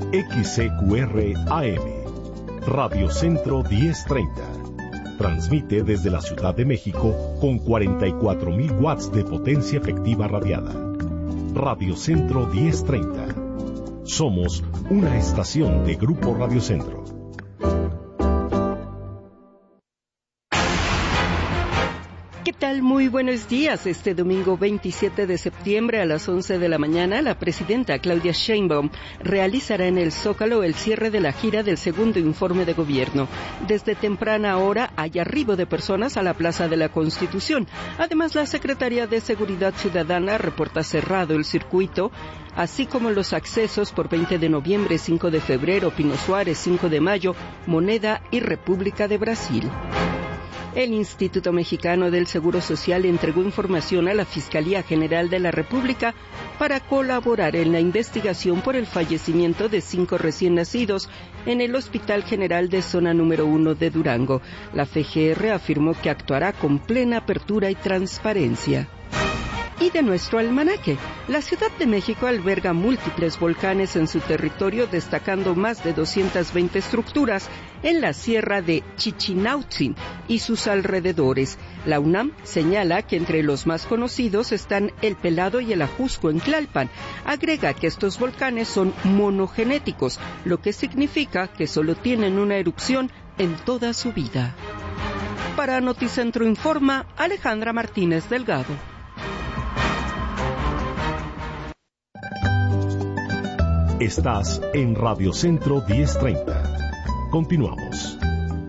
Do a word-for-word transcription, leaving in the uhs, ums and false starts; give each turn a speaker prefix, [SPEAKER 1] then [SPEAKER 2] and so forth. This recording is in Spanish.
[SPEAKER 1] X C Q R A M, Radio Centro diez treinta. Transmite desde la Ciudad de México con cuarenta y cuatro mil watts de potencia efectiva radiada. Radio Centro diez treinta. Somos una estación de Grupo Radio Centro.
[SPEAKER 2] ¿Qué tal? Muy buenos días. Este domingo veintisiete de septiembre a las once de la mañana, la presidenta Claudia Sheinbaum realizará en el Zócalo el cierre de la gira del segundo informe de gobierno. Desde temprana hora hay arribo de personas a la Plaza de la Constitución. Además, la Secretaría de Seguridad Ciudadana reporta cerrado el circuito, así como los accesos por veinte de noviembre, cinco de febrero, Pino Suárez, cinco de mayo, Moneda y República de Brasil. El Instituto Mexicano del Seguro Social entregó información a la Fiscalía General de la República para colaborar en la investigación por el fallecimiento de cinco recién nacidos en el Hospital General de Zona Número uno de Durango. La F G R afirmó que actuará con plena apertura y transparencia. Y de nuestro almanaque, la Ciudad de México alberga múltiples volcanes en su territorio, destacando más de doscientas veinte estructuras en la Sierra de Chichinautzin y sus alrededores. La UNAM señala que entre los más conocidos están el Pelado y el Ajusco en Tlalpan. Agrega que estos volcanes son monogenéticos, lo que significa que solo tienen una erupción en toda su vida. Para Noticentro Informa, Alejandra Martínez Delgado.
[SPEAKER 1] Estás en Radio Centro diez treinta. Continuamos.